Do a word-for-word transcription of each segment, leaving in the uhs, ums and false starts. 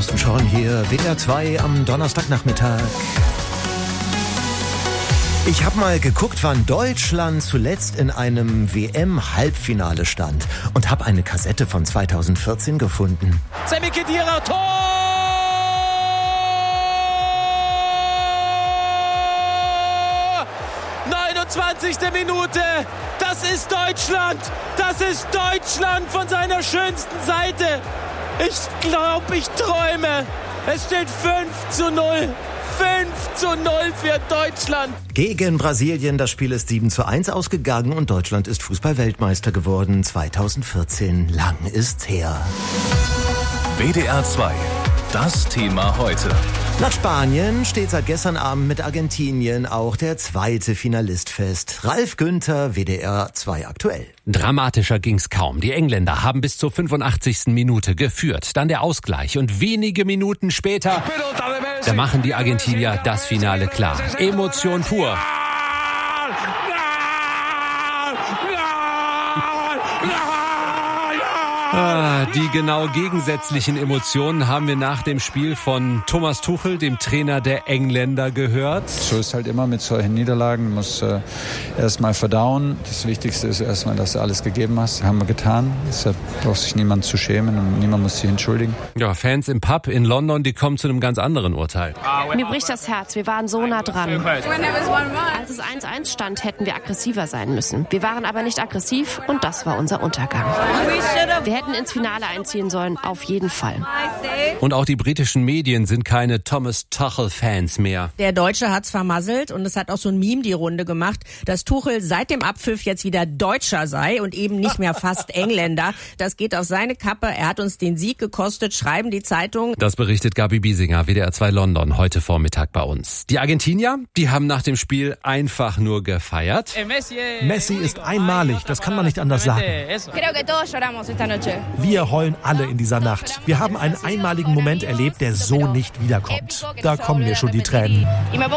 Thorsten Schorn hier, W D R zwei am Donnerstagnachmittag. Ich habe mal geguckt, wann Deutschland zuletzt in einem W M-Halbfinale stand und habe eine Kassette von zweitausendvierzehn gefunden. Semi Khedira, Tor! neunundzwanzigste Minute, das ist Deutschland, das ist Deutschland von seiner schönsten Seite. Ich glaube, ich träume. Es steht fünf zu null. fünf zu null für Deutschland. Gegen Brasilien, das Spiel ist sieben zu eins ausgegangen und Deutschland ist Fußball-Weltmeister geworden zweitausendvierzehn. Lang ist's her. W D R zwei, das Thema heute. Nach Spanien steht seit gestern Abend mit Argentinien auch der zweite Finalist fest. Ralf Günther, W D R zwei aktuell. Dramatischer ging's kaum. Die Engländer haben bis zur fünfundachtzigsten Minute geführt. Dann der Ausgleich und wenige Minuten später, da machen die Argentinier das Finale klar. Emotion pur. Ah, die genau gegensätzlichen Emotionen haben wir nach dem Spiel von Thomas Tuchel, dem Trainer der Engländer, gehört. So ist halt immer mit solchen Niederlagen, man muss äh, erstmal verdauen. Das Wichtigste ist erstmal, dass du alles gegeben hast. Das haben wir getan. Deshalb braucht sich niemand zu schämen und niemand muss sich entschuldigen. Ja, Fans im Pub in London, die kommen zu einem ganz anderen Urteil. Mir bricht das Herz, wir waren so nah dran. Als es eins eins stand, hätten wir aggressiver sein müssen. Wir waren aber nicht aggressiv und das war unser Untergang. Wir hätten ins Finale einziehen sollen, auf jeden Fall. Und auch die britischen Medien sind keine Thomas Tuchel-Fans mehr. Der Deutsche hat's vermasselt und es hat auch so ein Meme die Runde gemacht, dass Tuchel seit dem Abpfiff jetzt wieder Deutscher sei und eben nicht mehr fast Engländer. Das geht auf seine Kappe. Er hat uns den Sieg gekostet, schreiben die Zeitungen. Das berichtet Gabi Biesinger, W D R zwei London, heute Vormittag bei uns. Die Argentinier, die haben nach dem Spiel einfach nur gefeiert. Messi ist einmalig, das kann man nicht anders sagen. Wir heulen alle in dieser Nacht. Wir haben einen einmaligen Moment erlebt, der so nicht wiederkommt. Da kommen mir schon die Tränen.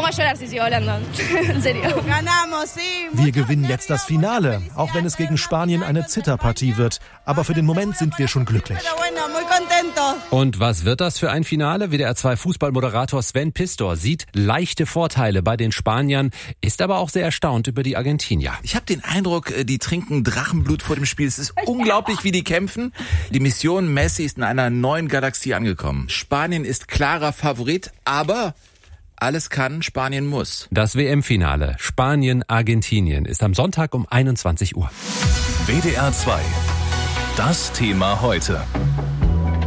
Wir gewinnen jetzt das Finale, auch wenn es gegen Spanien eine Zitterpartie wird. Aber für den Moment sind wir schon glücklich. Und was wird das für ein Finale? W D R zwei Fußballmoderator Sven Pistor sieht leichte Vorteile bei den Spaniern, ist aber auch sehr erstaunt über die Argentinier. Ich habe den Eindruck, die trinken Drachenblut vor dem Spiel. Es ist unglaublich, wie die kämpfen. Die Mission Messi ist in einer neuen Galaxie angekommen. Spanien ist klarer Favorit, aber alles kann, Spanien muss. Das W M-Finale Spanien-Argentinien ist am Sonntag um einundzwanzig Uhr. W D R zwei, das Thema heute.